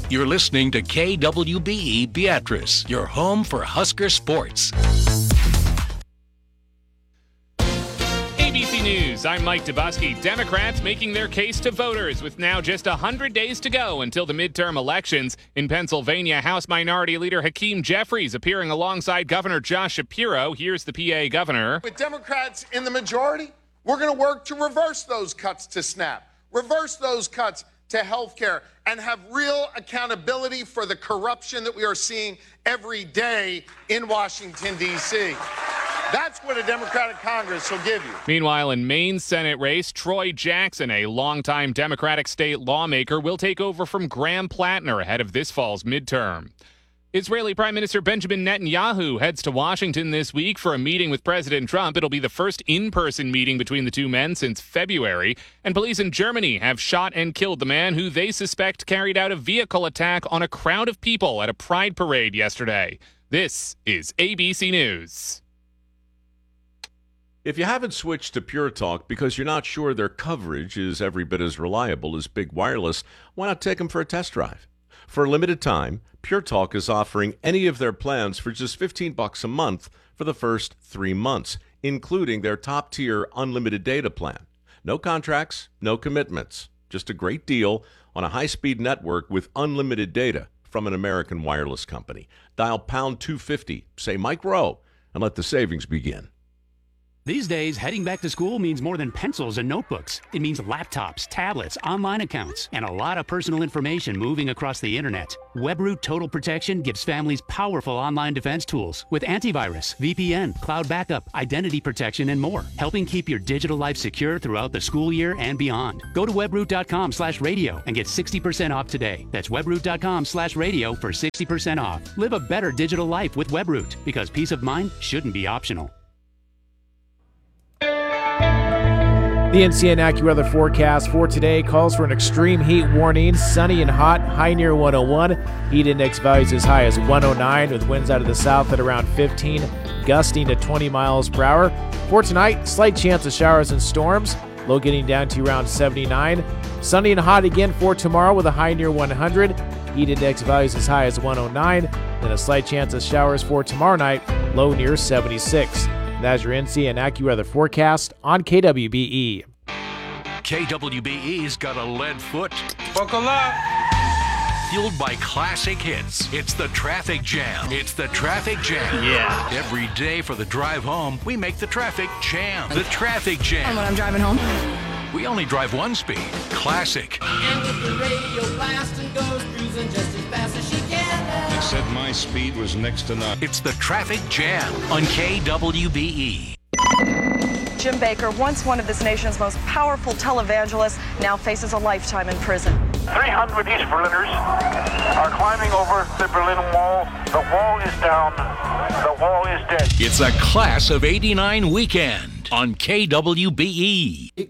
You're listening to KWBE Beatrice, your home for Husker sports. ABC News, I'm Mike Dubusky. Democrats making their case to voters with now just 100 days to go until the midterm elections. In Pennsylvania, House Minority Leader Hakeem Jeffries appearing alongside Governor Josh Shapiro. Here's the PA governor. With Democrats in the majority, we're going to work to reverse those cuts to SNAP, reverse those cuts to health care, and have real accountability for the corruption that we are seeing every day in Washington, D.C. That's what a Democratic Congress will give you. Meanwhile, in Maine's Senate race, Troy Jackson, a longtime Democratic state lawmaker, will take over from Graham Plattner ahead of this fall's midterm. Israeli Prime Minister Benjamin Netanyahu heads to Washington this week for a meeting with President Trump. It'll be the first in-person meeting between the two men since February. And police in Germany have shot and killed the man who they suspect carried out a vehicle attack on a crowd of people at a pride parade yesterday. This is ABC News. If you haven't switched to Pure Talk because you're not sure their coverage is every bit as reliable as Big Wireless, why not take them for a test drive? For a limited time, Pure Talk is offering any of their plans for just $15 a month for the first 3 months, including their top-tier unlimited data plan. No contracts, no commitments, just a great deal on a high-speed network with unlimited data from an American wireless company. Dial pound 250, say Mike Rowe, and let the savings begin. These days, heading back to school means more than pencils and notebooks. It means laptops, tablets, online accounts, and a lot of personal information moving across the internet. WebRoot Total Protection gives families powerful online defense tools with antivirus, VPN, cloud backup, identity protection, and more, helping keep your digital life secure throughout the school year and beyond. Go to webroot.com/radio and get 60% off today. That's webroot.com/radio for 60% off. Live a better digital life with WebRoot, because peace of mind shouldn't be optional. The NCN AccuWeather forecast for today calls for an extreme heat warning. Sunny and hot, high near 101. Heat index values as high as 109 with winds out of the south at around 15, gusting to 20 miles per hour. For tonight, slight chance of showers and storms. Low getting down to around 79. Sunny and hot again for tomorrow with a high near 100. Heat index values as high as 109. Then a slight chance of showers for tomorrow night. Low near 76. That's your NCN AccuWeather forecast on KWBE. KWBE's got a lead foot. Buckle up. Fueled by classic hits. It's the Traffic Jam. It's the Traffic Jam. Yeah. Every day for the drive home, we make the Traffic Jam. The Traffic Jam. And when I'm driving home, We only drive one speed. Classic. And with the radio blasting, goes cruising just as fast as she can. They said my speed was next to none. It's the Traffic Jam on KWBE. Jim Baker, once one of this nation's most powerful televangelists, now faces a lifetime in prison. 300 East Berliners are climbing over the Berlin Wall. The wall is down. The wall is dead. It's a Class of '89 weekend on KWBE.